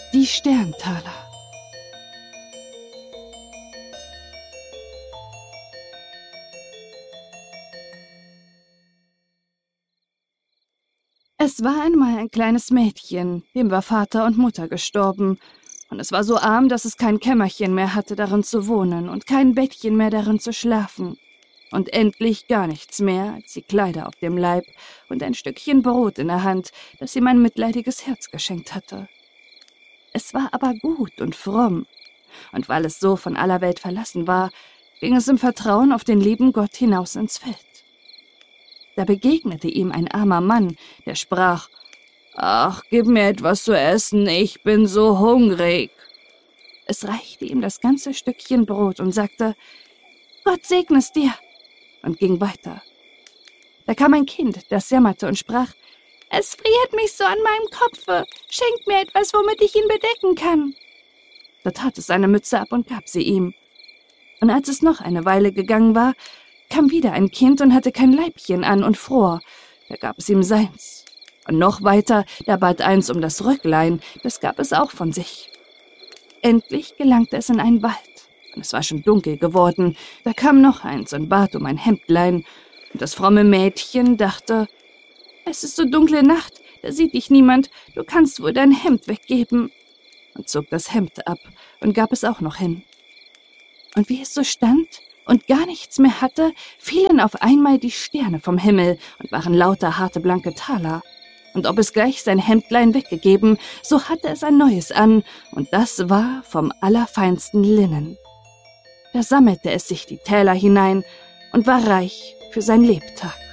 Die Sterntaler. Es war einmal ein kleines Mädchen, dem war Vater und Mutter gestorben, und es war so arm, dass es kein Kämmerchen mehr hatte, darin zu wohnen, und kein Bettchen mehr, darin zu schlafen, und endlich gar nichts mehr als die Kleider auf dem Leib und ein Stückchen Brot in der Hand, das ihm ein mitleidiges Herz geschenkt hatte. Es war aber gut und fromm, und weil es so von aller Welt verlassen war, ging es im Vertrauen auf den lieben Gott hinaus ins Feld. Da begegnete ihm ein armer Mann, der sprach: »Ach, gib mir etwas zu essen, ich bin so hungrig.« Es reichte ihm das ganze Stückchen Brot und sagte: »Gott segne es dir«, und ging weiter. Da kam ein Kind, das jammerte und sprach: »Es friert mich so an meinem Kopfe, schenkt mir etwas, womit ich ihn bedecken kann.« Da tat es seine Mütze ab und gab sie ihm. Und als es noch eine Weile gegangen war, kam wieder ein Kind und hatte kein Leibchen an und fror, da gab es ihm seins. Und noch weiter, da bat eins um das Röcklein, das gab es auch von sich. Endlich gelangte es in einen Wald, und es war schon dunkel geworden, da kam noch eins und bat um ein Hemdlein, und das fromme Mädchen dachte: »Es ist so dunkle Nacht, da sieht dich niemand, du kannst wohl dein Hemd weggeben«, und zog das Hemd ab und gab es auch noch hin. Und wie es so stand und gar nichts mehr hatte, fielen auf einmal die Sterne vom Himmel und waren lauter harte blanke Taler. Und ob es gleich sein Hemdlein weggegeben, so hatte es ein neues an, und das war vom allerfeinsten Linnen. Da sammelte es sich die Täler hinein und war reich für sein Lebtag.